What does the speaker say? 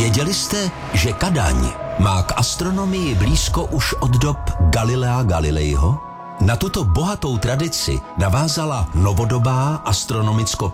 Věděli jste, že Kadaň má k astronomii blízko už od dob Galilea Galileiho? Na tuto bohatou tradici navázala novodobá astronomicko